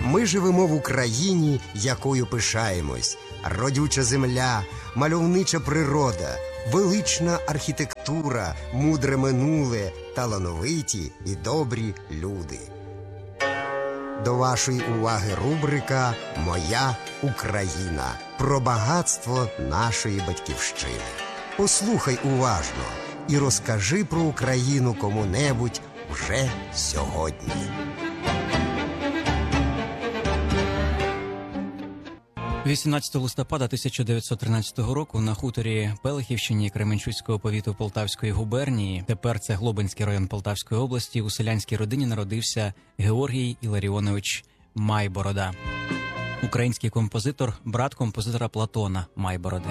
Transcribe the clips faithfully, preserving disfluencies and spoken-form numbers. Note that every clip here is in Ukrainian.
Ми живемо в Україні, якою пишаємось. Родюча земля, мальовнича природа, велична архітектура, мудре минуле, талановиті і добрі люди. До вашої уваги рубрика «Моя Україна» про багатство нашої батьківщини. Послухай уважно і розкажи про Україну кому-небудь вже сьогодні. вісімнадцятого листопада тисяча дев'ятсот тринадцятого року на хуторі Пелихівщині Кременчуцького повіту Полтавської губернії, тепер це Глобинський район Полтавської області, у селянській родині народився Георгій Іларіонович Майборода. Український композитор, брат композитора Платона Майбороди.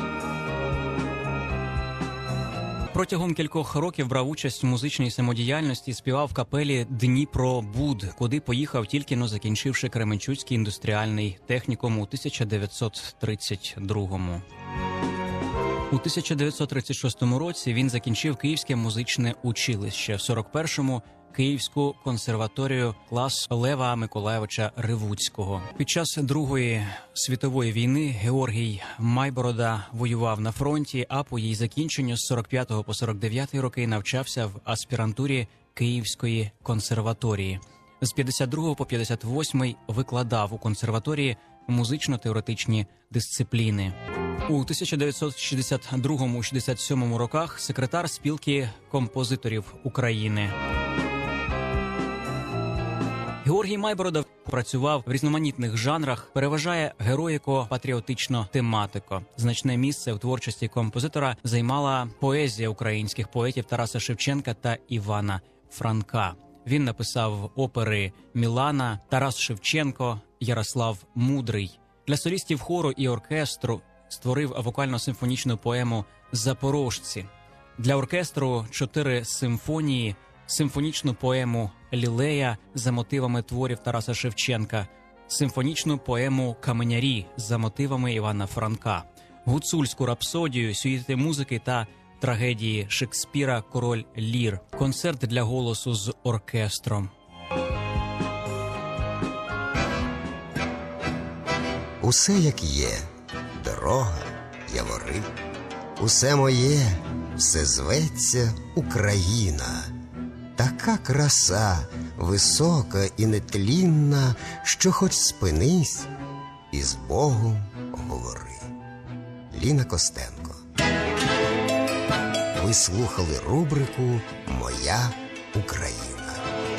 Протягом кількох років брав участь у музичній самодіяльності, співав в капелі «Дніпробуд», куди поїхав тільки-но закінчивши Кременчуцький індустріальний технікум у тисяча дев'ятсот тридцять другому. У тисяча дев'ятсот тридцять шостому році він закінчив Київське музичне училище, в сорок першому – Київську консерваторію клас Лева Миколайовича Ревуцького. Під час Другої світової війни Георгій Майборода воював на фронті, а по її закінченню з сорок п'ятого по сорок дев'ятий роки навчався в аспірантурі Київської консерваторії. З п'ятдесят другого по п'ятдесят восьмий викладав у консерваторії музично-теоретичні дисципліни. У тисяча дев'ятсот шістдесят другому - шістдесят сьомому роках секретар спілки композиторів України. Георгій Майборода працював в різноманітних жанрах, переважає героїко-патріотично-тематико. Значне місце у творчості композитора займала поезія українських поетів Тараса Шевченка та Івана Франка. Він написав опери «Мілана», «Тарас Шевченко», «Ярослав Мудрий». Для солістів хору і оркестру створив вокально-симфонічну поему «Запорожці». Для оркестру чотири симфонії, симфонічну поему «Лілея» за мотивами творів Тараса Шевченка, симфонічну поему «Каменярі» за мотивами Івана Франка, гуцульську рапсодію, сюїти музики та трагедії Шекспіра «Король Лір», концерт для голосу з оркестром. Усе як є, дорога, явори, усе моє, все зветься Україна. Така краса, висока і нетлінна, що хоч спинись і з Богом говори. Ліна Костенко. Ви слухали рубрику «Моя Україна».